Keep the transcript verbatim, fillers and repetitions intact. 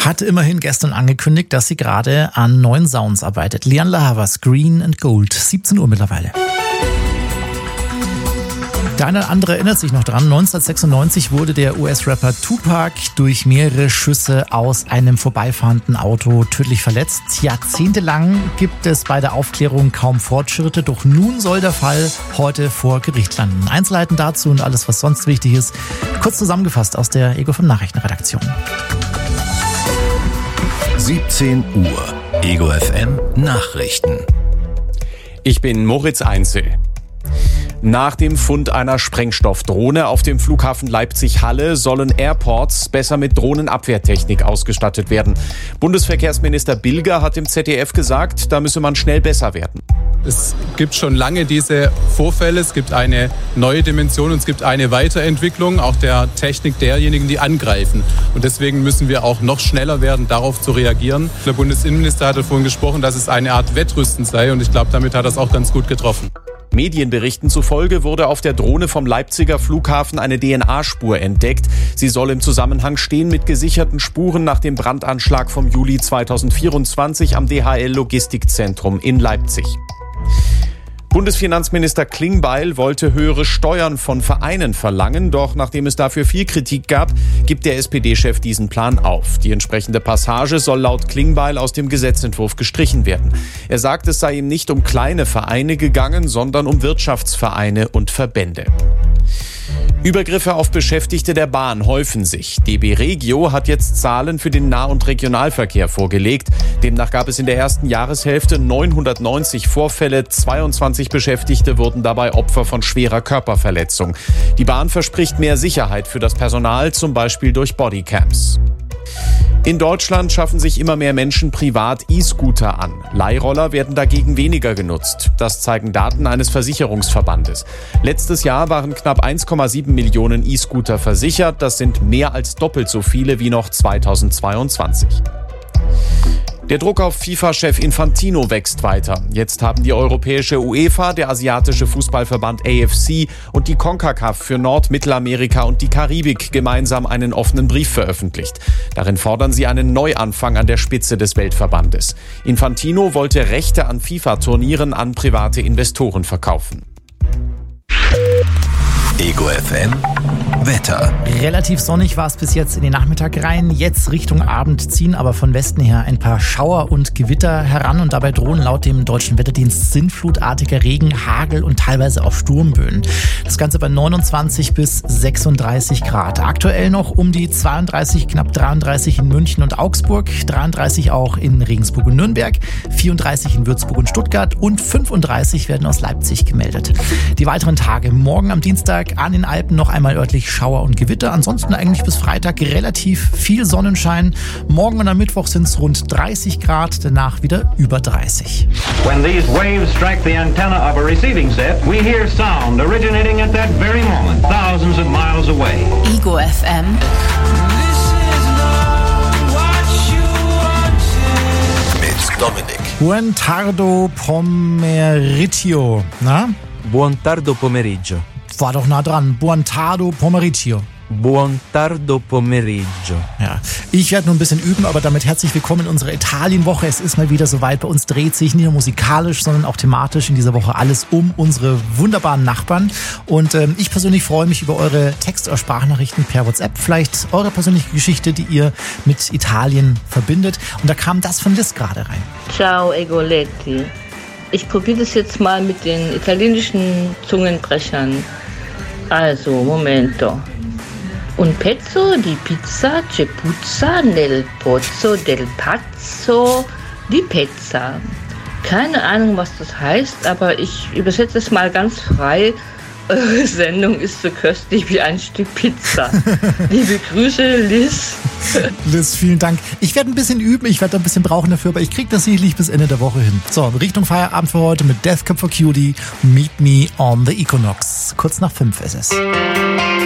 hat immerhin gestern angekündigt, dass sie gerade an neuen Sounds arbeitet. Lianne La Havas, Green and Gold, siebzehn Uhr mittlerweile. Der eine oder andere erinnert sich noch dran, neunzehnhundertsechsundneunzig wurde der U S-Rapper Tupac durch mehrere Schüsse aus einem vorbeifahrenden Auto tödlich verletzt. Jahrzehntelang gibt es bei der Aufklärung kaum Fortschritte, doch nun soll der Fall heute vor Gericht landen. Einzelheiten dazu und alles, was sonst wichtig ist, kurz zusammengefasst aus der Ego fünf Nachrichtenredaktion. siebzehn Uhr, Ego F M Nachrichten. Ich bin Moritz Einzel. Nach dem Fund einer Sprengstoffdrohne auf dem Flughafen Leipzig-Halle sollen Airports besser mit Drohnenabwehrtechnik ausgestattet werden. Bundesverkehrsminister Bilger hat im Z D F gesagt, da müsse man schnell besser werden. Es gibt schon lange diese Vorfälle, es gibt eine neue Dimension und es gibt eine Weiterentwicklung auch der Technik derjenigen, die angreifen. Und deswegen müssen wir auch noch schneller werden, darauf zu reagieren. Der Bundesinnenminister hatte vorhin gesprochen, dass es eine Art Wettrüsten sei und ich glaube, damit hat er es auch ganz gut getroffen. Medienberichten zufolge wurde auf der Drohne vom Leipziger Flughafen eine D N A-Spur entdeckt. Sie soll im Zusammenhang stehen mit gesicherten Spuren nach dem Brandanschlag vom Juli zweitausendvierundzwanzig am D H L-Logistikzentrum in Leipzig. Bundesfinanzminister Klingbeil wollte höhere Steuern von Vereinen verlangen, doch nachdem es dafür viel Kritik gab, gibt der S P D-Chef diesen Plan auf. Die entsprechende Passage soll laut Klingbeil aus dem Gesetzentwurf gestrichen werden. Er sagt, es sei ihm nicht um kleine Vereine gegangen, sondern um Wirtschaftsvereine und Verbände. Übergriffe auf Beschäftigte der Bahn häufen sich. D B Regio hat jetzt Zahlen für den Nah- und Regionalverkehr vorgelegt. Demnach gab es in der ersten Jahreshälfte neunhundertneunzig Vorfälle, zweiundzwanzig Beschäftigte wurden dabei Opfer von schwerer Körperverletzung. Die Bahn verspricht mehr Sicherheit für das Personal, zum Beispiel durch Bodycams. In Deutschland schaffen sich immer mehr Menschen privat E-Scooter an. Leihroller werden dagegen weniger genutzt. Das zeigen Daten eines Versicherungsverbandes. Letztes Jahr waren knapp eins Komma sieben Millionen E-Scooter versichert. Das sind mehr als doppelt so viele wie noch zweitausendzweiundzwanzig. Der Druck auf FIFA-Chef Infantino wächst weiter. Jetzt haben die europäische UEFA, der asiatische Fußballverband A F C und die CONCACAF für Nord-, Mittelamerika und die Karibik gemeinsam einen offenen Brief veröffentlicht. Darin fordern sie einen Neuanfang an der Spitze des Weltverbandes. Infantino wollte Rechte an FIFA-Turnieren an private Investoren verkaufen. Ego F M Wetter. Relativ sonnig war es bis jetzt in den Nachmittag rein. Jetzt Richtung Abend ziehen aber von Westen her ein paar Schauer und Gewitter heran und dabei drohen laut dem Deutschen Wetterdienst sinnflutartiger Regen, Hagel und teilweise auch Sturmböen. Das Ganze bei neunundzwanzig bis sechsunddreißig Grad. Aktuell noch um die zweiunddreißig, knapp dreiunddreißig in München und Augsburg, dreiunddreißig auch in Regensburg und Nürnberg, vierunddreißig in Würzburg und Stuttgart und fünfunddreißig werden aus Leipzig gemeldet. Die weiteren Tage: morgen am Dienstag an den Alpen noch einmal örtlich Schauer und Gewitter. Ansonsten eigentlich bis Freitag relativ viel Sonnenschein. Morgen und am Mittwoch sind es rund dreißig Grad, danach wieder über dreißig. When these waves strike the antenna of a receiving set, we hear sound originating at that very moment, thousands of miles away. Ego F M. Mit Dominik. Buon tardo pomeriggio. Na? Buon tardo pomeriggio. War doch nah dran. Buon tardo pomeriggio. Buon tardo pomeriggio. Ja, ich werde nur ein bisschen üben, aber damit herzlich willkommen in unserer Italienwoche. Es ist mal wieder soweit. Bei uns dreht sich nicht nur musikalisch, sondern auch thematisch in dieser Woche alles um unsere wunderbaren Nachbarn. Und ähm, ich persönlich freue mich über eure Text- oder Sprachnachrichten per WhatsApp. Vielleicht eure persönliche Geschichte, die ihr mit Italien verbindet. Und da kam das von Liz gerade rein. Ciao, Egoletti. Ich probiere das jetzt mal mit den italienischen Zungenbrechern. Also, Momento. Un pezzo di pizza c'è puzza nel pozzo del pazzo di pezza. Keine Ahnung, was das heißt, aber ich übersetze es mal ganz frei. Eure Sendung ist so köstlich wie ein Stück Pizza. Liebe Grüße, Liz. Liz, vielen Dank. Ich werde ein bisschen üben, ich werde ein bisschen brauchen dafür, aber ich kriege das sicherlich bis Ende der Woche hin. So, Richtung Feierabend für heute mit Death Cab for Cutie. Meet me on the Equinox. Kurz nach fünf ist es.